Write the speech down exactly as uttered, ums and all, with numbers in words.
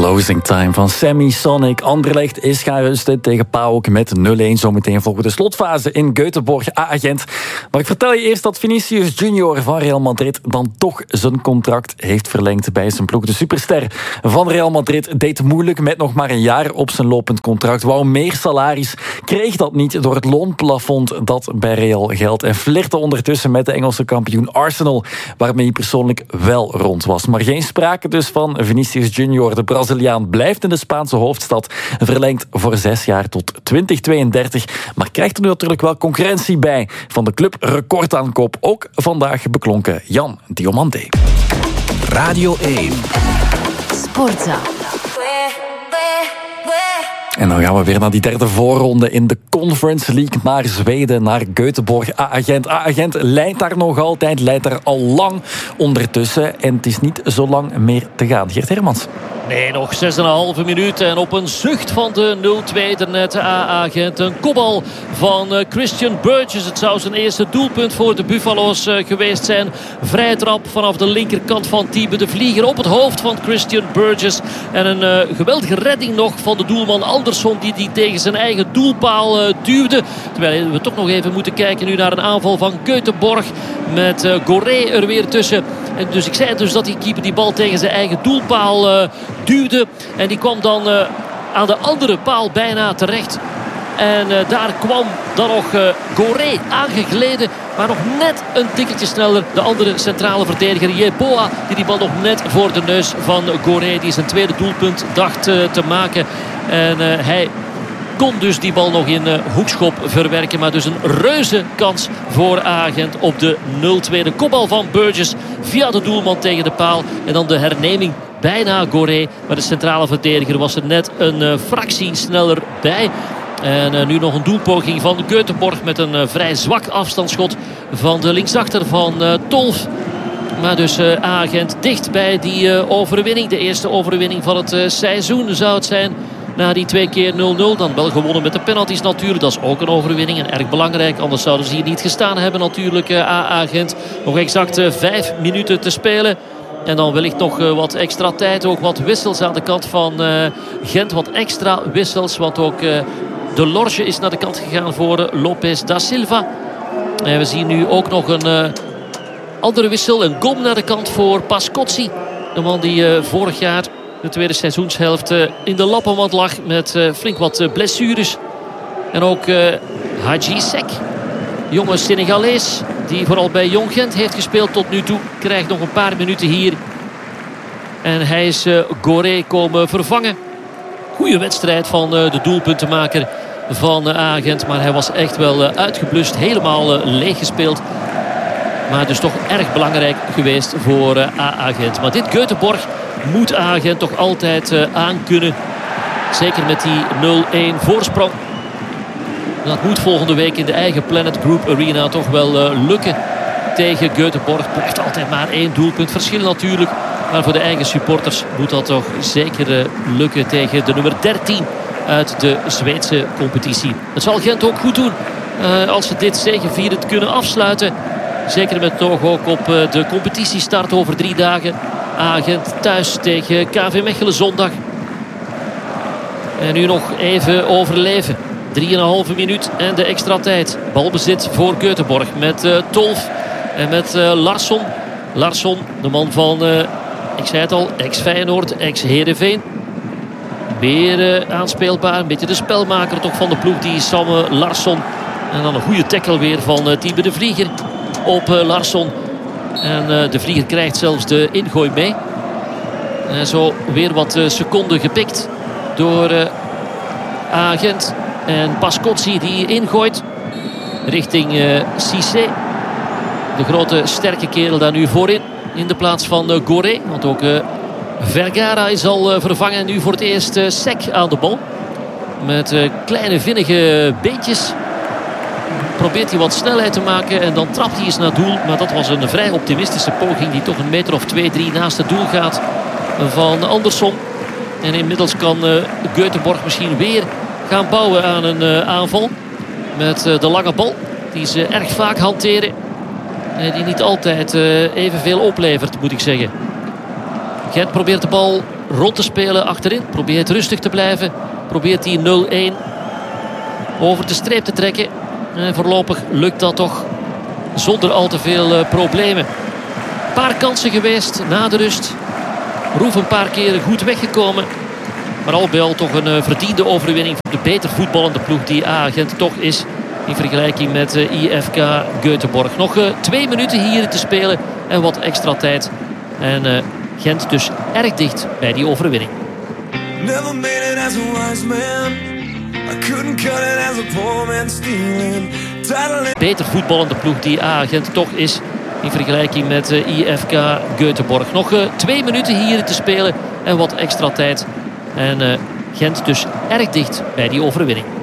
Closing Time van Sammy Sonic. Anderlecht is gaan rusten tegen PAOK met nul-een. Zometeen volgen de slotfase in Göteborg, A-Gent. Maar ik vertel je eerst dat Vinicius Junior van Real Madrid dan toch zijn contract heeft verlengd bij zijn ploeg. De superster van Real Madrid deed moeilijk met nog maar een jaar op zijn lopend contract. Wou meer salaris, kreeg dat niet door het loonplafond dat bij Real geldt. En flirte ondertussen met de Engelse kampioen Arsenal, waarmee hij persoonlijk wel rond was. Maar geen sprake dus van Vinicius Junior. De Braziliaan blijft in de Spaanse hoofdstad, verlengd voor zes jaar tot twintig tweeëndertig. Maar krijgt er nu natuurlijk wel concurrentie bij van de club recordaankoop. Ook vandaag beklonken Jan Diomande. Radio één. Sportza. En dan gaan we weer naar die derde voorronde in de Conference League. Naar Zweden, naar Göteborg. A-Gent. A-Gent leidt daar nog altijd, leidt daar al lang ondertussen. En het is niet zo lang meer te gaan. Geert Hermans. Nee, nog zes komma vijf minuten. En op een zucht van de nul twee daarnet A-Gent. Een kopbal van uh, Christian Burgess. Het zou zijn eerste doelpunt voor de Buffalo's uh, geweest zijn. Vrij trap vanaf de linkerkant van Thiebe de Vlieger op het hoofd van Christian Burgess. En een uh, geweldige redding nog van de doelman Andersson, die die tegen zijn eigen doelpaal uh, duwde. Terwijl we toch nog even moeten kijken nu naar een aanval van Göteborg. Met uh, Goré er weer tussen. En dus ik zei dus dat die keeper die bal tegen zijn eigen doelpaal uh, duwde. En die kwam dan uh, aan de andere paal bijna terecht. En uh, daar kwam dan nog uh, Goré aangegleden. Maar nog net een tikkeltje sneller. De andere centrale verdediger Yeboah, die die bal nog net voor de neus van Goré, die zijn tweede doelpunt dacht uh, te maken. En uh, hij kon dus die bal nog in uh, hoekschop verwerken. Maar dus een reuze kans voor A-Gent op de nul twee. De kopbal van Burgess via de doelman tegen de paal. En dan de herneming bijna Goré. Maar de centrale verdediger was er net een uh, fractie sneller bij. En uh, nu nog een doelpoging van Göteborg met een uh, vrij zwak afstandsschot van de linksachter van uh, Tolf. Maar dus uh, A-Gent dicht bij die uh, overwinning. De eerste overwinning van het uh, seizoen zou het zijn. Na die twee keer nul nul. Dan wel gewonnen met de penalties natuurlijk. Dat is ook een overwinning en erg belangrijk. Anders zouden ze hier niet gestaan hebben natuurlijk. Uh, A-Gent. Nog exact uh, vijf minuten te spelen. En dan wellicht nog uh, wat extra tijd. Ook wat wissels aan de kant van uh, Gent. Wat extra wissels. Want ook uh, de Lorge is naar de kant gegaan voor uh, Lopez da Silva. En we zien nu ook nog een uh, andere wissel. Een gom naar de kant voor Pascozzi. De man die uh, vorig jaar de tweede seizoenshelft uh, in de lappenmand lag met uh, flink wat uh, blessures. En ook uh, Haji Sek, jonge Senegalees, die vooral bij Jong Gent heeft gespeeld tot nu toe, krijgt nog een paar minuten hier. En hij is uh, Goré komen vervangen. Goeie wedstrijd van uh, de doelpuntenmaker van uh, A-Gent. Maar hij was echt wel uh, uitgeblust, helemaal uh, leeg gespeeld. Maar dus toch erg belangrijk geweest voor uh, A-Gent. Maar dit Göteborg moet A-Gent toch altijd uh, aankunnen. Zeker met die nul-een voorsprong. Dat moet volgende week in de eigen Planet Group Arena toch wel uh, lukken tegen Göteborg. Blijft altijd maar één doelpunt verschil natuurlijk. Maar voor de eigen supporters moet dat toch zeker uh, lukken tegen de nummer dertien uit de Zweedse competitie. Het zal Gent ook goed doen uh, als ze dit zegevierend kunnen afsluiten. Zeker met toch ook op uh, de competitiestart over drie dagen. A-Gent thuis tegen K V Mechelen zondag. En nu nog even overleven. drieënhalve minuut en de extra tijd. Balbezit voor Göteborg met uh, Tolf en met uh, Larsson. Larsson, de man van, uh, ik zei het al, ex-Feyenoord, ex-Heerenveen. Weer uh, aanspeelbaar. Een beetje de spelmaker toch van de ploeg, die Sam uh, Larsson. En dan een goede tackle weer van uh, Thiebe de Vlieger op uh, Larsson. En uh, de Vlieger krijgt zelfs de ingooi mee. En zo weer wat uh, seconden gepikt door uh, A-Gent. En Pascozzi die ingooit richting uh, Cissé. De grote sterke kerel daar nu voorin. In de plaats van uh, Goré. Want ook uh, Vergara is al uh, vervangen. Nu voor het eerst uh, Sek aan de bal. Met uh, kleine vinnige beetjes. Probeert hij wat snelheid te maken. En dan trapt hij eens naar doel. Maar dat was een vrij optimistische poging. Die toch een meter of twee, drie naast het doel gaat. Van Andersson. En inmiddels kan uh, Göteborg misschien weer gaan bouwen aan een uh, aanval. Met uh, de lange bal. Die ze erg vaak hanteren. En die niet altijd uh, evenveel oplevert, moet ik zeggen. Gent probeert de bal rond te spelen achterin. Probeert rustig te blijven. Probeert die nul-een over de streep te trekken. En voorlopig lukt dat toch zonder al te veel uh, problemen. Een paar kansen geweest na de rust. Roef een paar keren goed weggekomen. Maar al bij al toch een uh, verdiende overwinning voor de beter voetballende ploeg die A A Gent toch is. In vergelijking met uh, I F K Göteborg. Nog uh, twee minuten hier te spelen en wat extra tijd. En uh, Gent dus erg dicht bij die overwinning. Never made it as a wise man. I couldn't cut it as a poor man stealing. Beter voetballende ploeg die A A Gent toch is. In vergelijking met uh, I F K Göteborg. Nog uh, twee minuten hier te spelen en wat extra tijd. En uh, Gent dus erg dicht bij die overwinning.